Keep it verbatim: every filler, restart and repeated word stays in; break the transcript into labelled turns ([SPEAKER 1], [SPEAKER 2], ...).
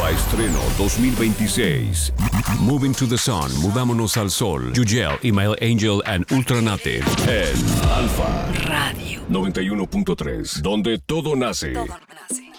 [SPEAKER 1] Nueva estreno dos mil veintiséis. Moving to the Sun, Mudámonos al Sol. Yugel, Email Angel and Ultranative. En Alfa
[SPEAKER 2] Radio
[SPEAKER 1] noventa y uno punto tres, donde todo nace.
[SPEAKER 2] Todo